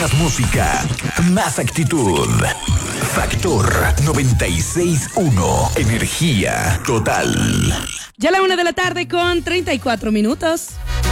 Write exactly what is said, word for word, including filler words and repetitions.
Más música, más actitud. Factor noventa y seis punto uno. Energía total. Ya la una de la tarde con treinta y cuatro minutos.